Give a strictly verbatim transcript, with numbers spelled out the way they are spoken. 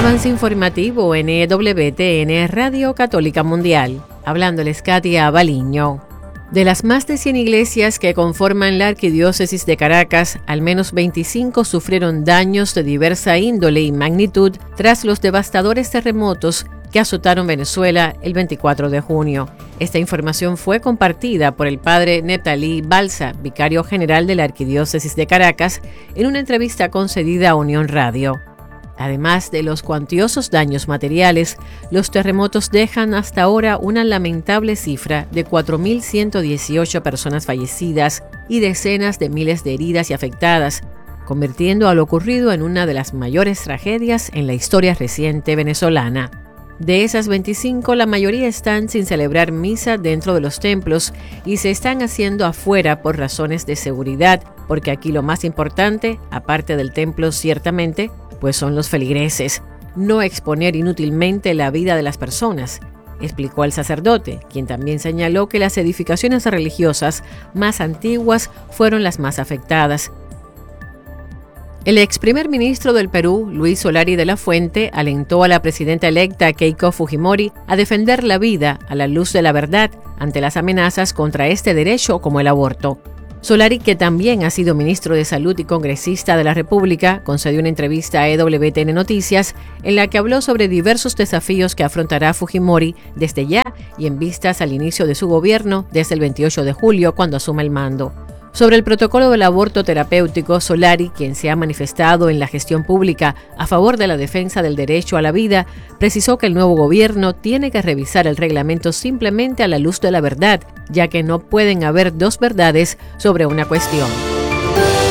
avance informativo en E W T N Radio Católica Mundial. Hablándoles Katia Baliño. De las más de cien iglesias que conforman la Arquidiócesis de Caracas, al menos veinticinco sufrieron daños de diversa índole y magnitud tras los devastadores terremotos que azotaron Venezuela el veinticuatro de junio. Esta información fue compartida por el padre Neptalí Balsa, vicario general de la Arquidiócesis de Caracas, en una entrevista concedida a Unión Radio. Además de los cuantiosos daños materiales, los terremotos dejan hasta ahora una lamentable cifra de cuatro mil ciento dieciocho personas fallecidas y decenas de miles de heridas y afectadas, convirtiendo a lo ocurrido en una de las mayores tragedias en la historia reciente venezolana. De esas veinticinco, la mayoría están sin celebrar misa dentro de los templos y se están haciendo afuera por razones de seguridad, porque aquí lo más importante, aparte del templo ciertamente, pues son los feligreses, no exponer inútilmente la vida de las personas, explicó el sacerdote, quien también señaló que las edificaciones religiosas más antiguas fueron las más afectadas. El ex primer ministro del Perú, Luis Solari de la Fuente, alentó a la presidenta electa Keiko Fujimori a defender la vida a la luz de la verdad ante las amenazas contra este derecho como el aborto. Solari, que también ha sido ministro de Salud y congresista de la República, concedió una entrevista a E W T N Noticias en la que habló sobre diversos desafíos que afrontará Fujimori desde ya y en vistas al inicio de su gobierno desde el veintiocho de julio, cuando asuma el mando. Sobre el protocolo del aborto terapéutico, Solari, quien se ha manifestado en la gestión pública a favor de la defensa del derecho a la vida, precisó que el nuevo gobierno tiene que revisar el reglamento simplemente a la luz de la verdad, ya que no pueden haber dos verdades sobre una cuestión.